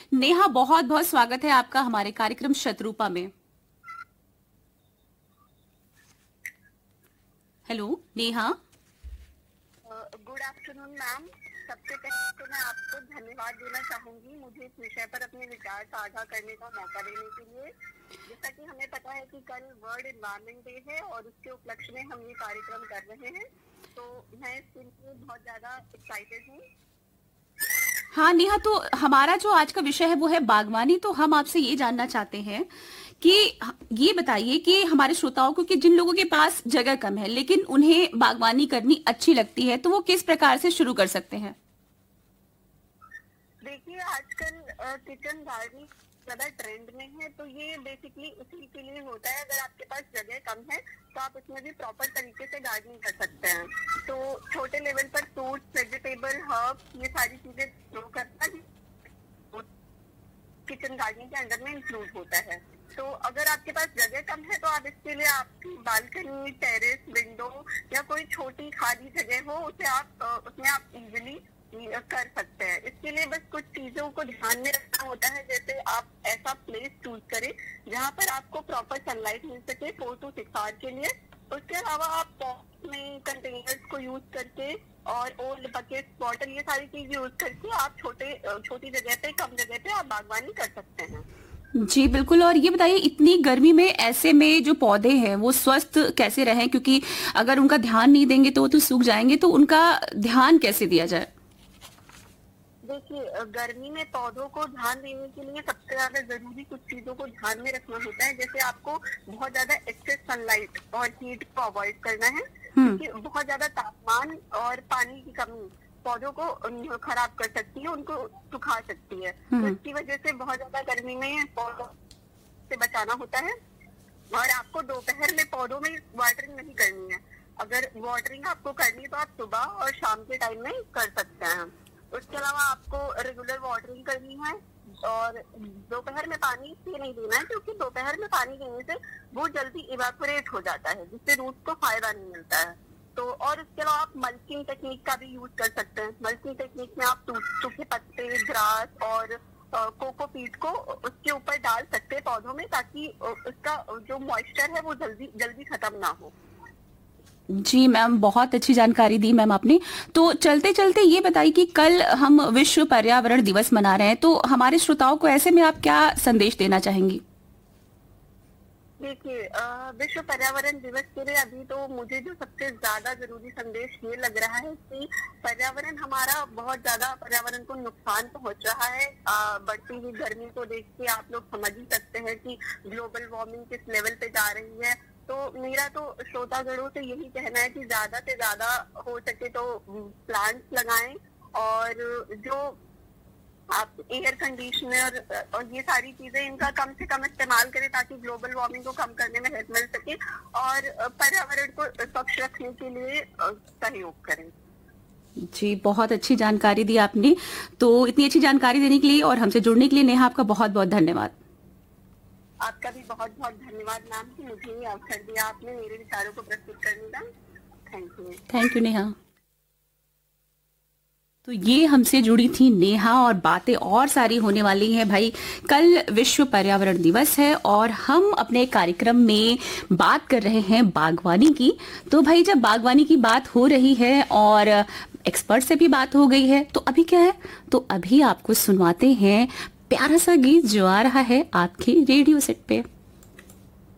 नेहा, बहुत बहुत स्वागत है आपका हमारे कार्यक्रम शतरूपा में। Hello Neha. Good afternoon ma'am. सबसे पहले तो मैं आपको धन्यवाद देना चाहूंगी मुझे इस विषय पर अपने विचार साझा करने का मौका देने के लिए। जैसा कि हमें पता है कि कल वर्ल्ड एनवायरनमेंट डे है और उसके उपलक्ष्य में हम ये कार्यक्रम कर रहे हैं, तो मैं इसके लिए बहुत ज्यादा एक्साइटेड हूँ। हाँ नेहा, तो हमारा जो आज का विषय है वो है बागवानी। तो हम आपसे ये जानना चाहते हैं कि ये बताइए कि हमारे श्रोताओं को कि जिन लोगों के पास जगह कम है लेकिन उन्हें बागवानी करनी अच्छी लगती है, तो वो किस प्रकार से शुरू कर सकते हैं। देखिए, आजकल किचन गार्डनिंग ज्यादा ट्रेंड में है, तो ये बेसिकली उसी के लिए होता है। अगर आपके पास जगह कम है तो आप उसमें भी प्रॉपर तरीके से गार्डनिंग कर सकते हैं। तो छोटे लेवल पर फ्रूट्स, वेजिटेबल, हर्ब्स, ये सारी चीजें ग्रो करना किचन गार्डनिंग के अंदर में इंक्लूड होता है। तो अगर आपके पास जगह कम है तो आप इसके लिए आपकी बालकनी, टेरेस, विंडो या कोई छोटी खाली जगह हो उसे आप उसमें आप इजीली कर सकते हैं। इसके लिए बस कुछ चीजों को ध्यान में रखना होता है, जैसे आप ऐसा प्लेस चूज करें जहाँ पर आपको प्रॉपर सनलाइट मिल सके 4 to 6 आवर के लिए। उसके अलावा आप पॉट में कंटेनर्स को यूज करके और ओल्ड बकेट, बॉटल, ये सारी चीज यूज करके आप छोटी जगह पे, कम जगह पे आप बागवानी कर सकते हैं। जी बिल्कुल। और ये बताइए, इतनी गर्मी में ऐसे में जो पौधे हैं वो स्वस्थ कैसे रहें, क्योंकि अगर उनका ध्यान नहीं देंगे तो वो तो सूख जाएंगे, तो उनका ध्यान कैसे दिया जाए। देखिए, गर्मी में पौधों को ध्यान देने के लिए सबसे ज्यादा जरूरी कुछ चीजों को ध्यान में रखना होता है। जैसे आपको बहुत ज्यादा एक्सेस सनलाइट और हीट को अवॉइड करना है, क्योंकि बहुत ज्यादा तापमान और पानी की कमी पौधों को खराब कर सकती है, उनको सुखा सकती है। तो इसकी वजह से बहुत ज्यादा गर्मी में पौधों से बचाना होता है। और आपको दोपहर में पौधों में वाटरिंग नहीं करनी है। अगर वाटरिंग आपको करनी है तो आप सुबह और शाम के टाइम में कर सकते हैं। उसके अलावा आपको रेगुलर वाटरिंग करनी है और दोपहर में पानी इसलिए नहीं देना है क्योंकि दोपहर में पानी देने से वो जल्दी इवेपोरेट हो जाता है, जिससे रूट को फायदा नहीं मिलता है। तो और उसके अलावा आप मल्चिंग टेक्निक का भी यूज कर सकते हैं। मल्चिंग टेक्निक में आप सूखे पत्ते, ग्रास और कोकोपीट को उसके ऊपर डाल सकते हैं पौधों में, ताकि उसका जो मॉइस्चर है वो जल्दी खत्म ना हो। जी मैम, बहुत अच्छी जानकारी दी मैम आपने। तो चलते चलते ये बताइए कि कल हम विश्व पर्यावरण दिवस मना रहे हैं, तो हमारे श्रोताओं को ऐसे में आप क्या संदेश देना चाहेंगी। देखिए, विश्व पर्यावरण दिवस के लिए अभी तो मुझे जो सबसे ज्यादा जरूरी संदेश ये लग रहा है कि पर्यावरण हमारा बहुत ज्यादा पर्यावरण को नुकसान पहुंच रहा है। बढ़ती हुई गर्मी को देख के आप लोग समझ ही सकते हैं कि ग्लोबल वार्मिंग किस लेवल पे जा रही है। तो मेरा तो श्रोतागणों से यही कहना है कि ज्यादा से ज्यादा हो सके तो प्लांट्स लगाएं और जो आप एयर कंडीशनर और ये सारी चीजें इनका कम से कम इस्तेमाल करें, ताकि ग्लोबल वार्मिंग को कम करने में हेल्प मिल सके और पर्यावरण को स्वच्छ रखने के लिए सहयोग करें। जी, बहुत अच्छी जानकारी दी आपने। तो इतनी अच्छी जानकारी देने के लिए और हमसे जुड़ने के लिए नेहा, आपका बहुत बहुत धन्यवाद। आपका भी बहुत बहुत धन्यवाद मैम कि मुझे ये अवसर दिया आपने मेरे विचारों को प्रस्तुत करने का। Thank you Neha. तो ये हमसे जुड़ी थी नेहा और बातें और सारी होने वाली हैं भाई। कल विश्व पर्यावरण दिवस है और हम अपने कार्यक्रम में बात कर रहे हैं बागवानी की। तो भाई, जब बागवानी की बात हो रही है और एक्सपर्ट से भी बात हो गई है, तो अभी क्या है, तो अभी आपको सुनवाते हैं प्यारा सा गीत जो आ रहा है आपके रेडियो सेट पे।